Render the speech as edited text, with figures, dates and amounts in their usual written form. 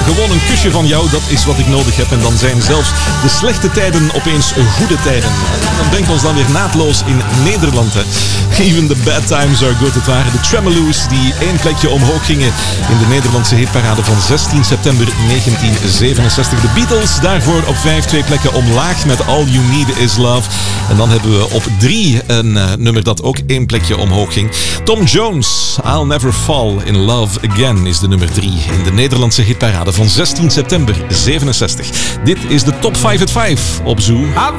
gewoon een kusje van jou, dat is wat ik nodig heb. En dan zijn zelfs de slechte tijden opeens goede tijden. Dat brengt ons dan weer naadloos in Nederland. Hè. Even the bad times are good. Het waren de Tremoloos die 1 plekje omhoog gingen in de Nederlandse hitparade van 16 september 1967. De Beatles daarvoor op 5, 2 plekken omlaag met All You Need Is Love. En dan hebben we op 3 een nummer dat ook 1 plekje omhoog ging. Tom Jones, I'll Never Fall in Love Again is de nummer 3 in de Nederlandse hitparade van 16 september 67. Dit is de Top 5 at 5 op Zoo. I've